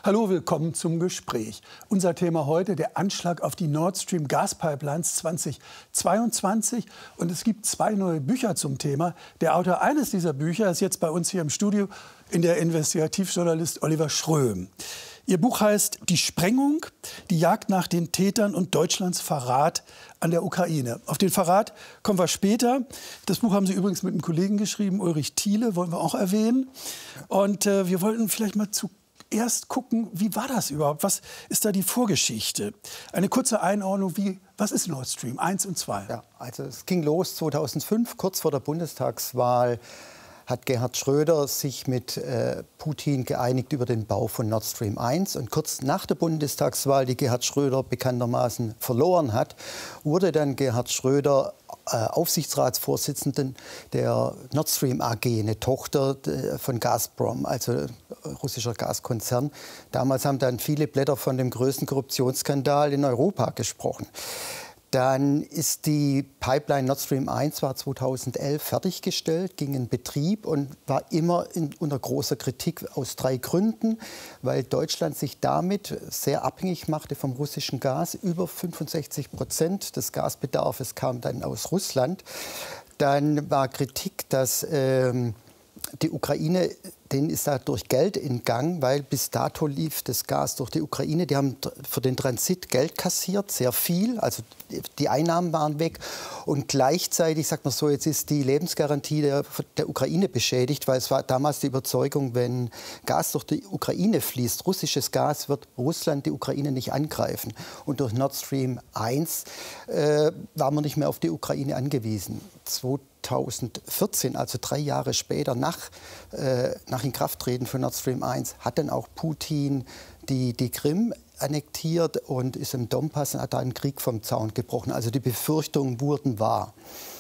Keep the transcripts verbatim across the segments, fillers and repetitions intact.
Hallo, willkommen zum Gespräch. Unser Thema heute, der Anschlag auf die Nord Stream Gaspipelines zweitausendzweiundzwanzig. Und es gibt zwei neue Bücher zum Thema. Der Autor eines dieser Bücher ist jetzt bei uns hier im Studio, in der Investigativjournalist Oliver Schröm. Ihr Buch heißt Die Sprengung, die Jagd nach den Tätern und Deutschlands Verrat an der Ukraine. Auf den Verrat kommen wir später. Das Buch haben Sie übrigens mit einem Kollegen geschrieben, Ulrich Thiele, wollen wir auch erwähnen. Und äh, wir wollten vielleicht mal zuerst gucken, wie war das überhaupt? Was ist da die Vorgeschichte? Eine kurze Einordnung, wie, was ist Nord Stream eins und zwei? Ja, also es ging los zweitausendfünf, kurz vor der Bundestagswahl. Hat Gerhard Schröder sich mit äh, Putin geeinigt über den Bau von Nord Stream eins. Und kurz nach der Bundestagswahl, die Gerhard Schröder bekanntermaßen verloren hat, wurde dann Gerhard Schröder äh, Aufsichtsratsvorsitzenden der Nord Stream A G, eine Tochter äh, von Gazprom, also äh, russischer Gaskonzern. Damals haben dann viele Blätter von dem größten Korruptionsskandal in Europa gesprochen. Dann ist die Pipeline Nord Stream eins war zweitausendelf fertiggestellt, ging in Betrieb und war immer in, unter großer Kritik aus drei Gründen, weil Deutschland sich damit sehr abhängig machte vom russischen Gas. Über fünfundsechzig Prozent des Gasbedarfs kam dann aus Russland. Dann war Kritik, dass ähm, die Ukraine, denen ist dadurch Geld entgangen, weil bis dato lief das Gas durch die Ukraine. Die haben für den Transit Geld kassiert, sehr viel. Also die Einnahmen waren weg. Und gleichzeitig, sagt man so, jetzt ist die Lebensgarantie der, der Ukraine beschädigt, weil es war damals die Überzeugung, wenn Gas durch die Ukraine fließt, russisches Gas, wird Russland die Ukraine nicht angreifen. Und durch Nord Stream eins äh, war man nicht mehr auf die Ukraine angewiesen. zweitausendvierzehn, also drei Jahre später, nach, äh, nach Inkrafttreten von Nord Stream eins, hat dann auch Putin die, die Krim annektiert und ist im Donbass und hat da einen Krieg vom Zaun gebrochen. Also die Befürchtungen wurden wahr.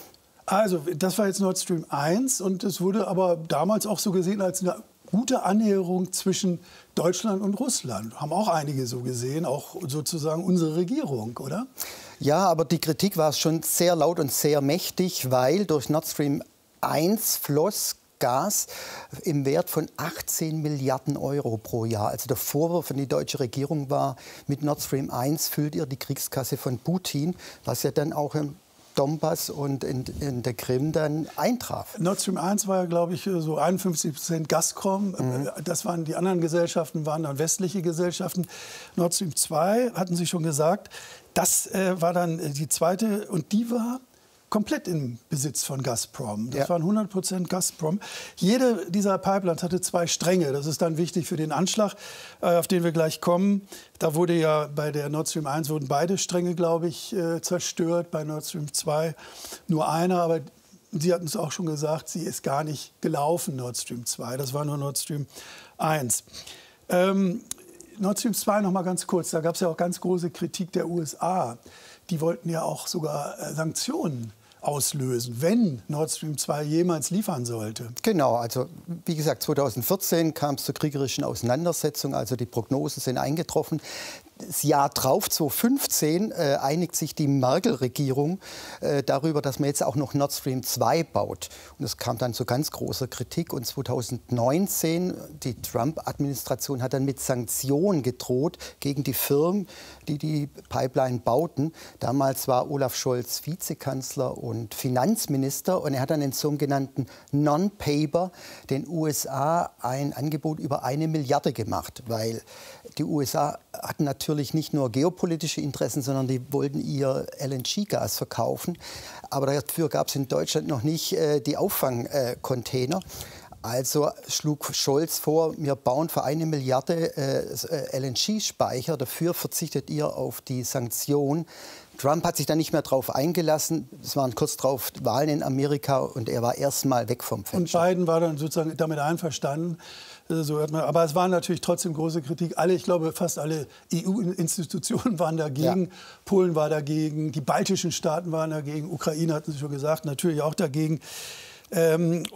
Also das war jetzt Nord Stream eins und es wurde aber damals auch so gesehen als eine gute Annäherung zwischen Deutschland und Russland. Haben auch einige so gesehen, auch sozusagen unsere Regierung, oder? Ja, aber die Kritik war schon sehr laut und sehr mächtig, weil durch Nord Stream eins floss Gas im Wert von achtzehn Milliarden Euro pro Jahr. Also der Vorwurf an die deutsche Regierung war, mit Nord Stream eins füllt ihr die Kriegskasse von Putin, was ja dann auch im Donbass und in, in der Krim dann eintraf. Nord Stream eins war ja, glaube ich, so einundfünfzig Prozent Gazprom. Mhm. Das waren die anderen Gesellschaften, waren dann westliche Gesellschaften. Nord Stream zwei, hatten Sie schon gesagt, das äh, war dann die zweite und die war komplett im Besitz von Gazprom. Das ja. waren hundert Prozent Gazprom. Jede dieser Pipelines hatte zwei Stränge. Das ist dann wichtig für den Anschlag, äh, auf den wir gleich kommen. Da wurde ja bei der Nord Stream eins wurden beide Stränge, glaube ich, äh, zerstört. Bei Nord Stream zwei nur einer. Aber Sie hatten es auch schon gesagt, sie ist gar nicht gelaufen, Nord Stream zwei. Das war nur Nord Stream eins. Ähm, Nord Stream zwei noch mal ganz kurz. Da gab es ja auch ganz große Kritik der U S A. Die wollten ja auch sogar äh, Sanktionen auslösen, wenn Nord Stream zwei jemals liefern sollte. Genau, also wie gesagt, zweitausendvierzehn kam es zur kriegerischen Auseinandersetzung, also die Prognosen sind eingetroffen. Das Jahr drauf, zweitausendfünfzehn, äh, einigt sich die Merkel-Regierung äh, darüber, dass man jetzt auch noch Nord Stream zwei baut. Und es kam dann zu ganz großer Kritik. Und zweitausendneunzehn, die Trump-Administration hat dann mit Sanktionen gedroht gegen die Firmen, die die Pipeline bauten. Damals war Olaf Scholz Vizekanzler und Finanzminister. Und er hat dann den sogenannten Non-Paper den U S A ein Angebot über eine Milliarde gemacht, weil die U S A hatten natürlich nicht nur geopolitische Interessen, sondern die wollten ihr L N G-Gas verkaufen. Aber dafür gab es in Deutschland noch nicht äh, die Auffangcontainer. Also schlug Scholz vor, wir bauen für eine Milliarde äh, L N G-Speicher. Dafür verzichtet ihr auf die Sanktionen. Trump hat sich dann nicht mehr darauf eingelassen. Es waren kurz darauf Wahlen in Amerika und er war erstmal weg vom Fenster. Und Biden war dann sozusagen damit einverstanden. So hört man. Aber es war natürlich trotzdem große Kritik. Alle, ich glaube, fast alle E U-Institutionen waren dagegen. Ja. Polen war dagegen, die baltischen Staaten waren dagegen, Ukraine, hatten Sie schon gesagt, natürlich auch dagegen. Ähm,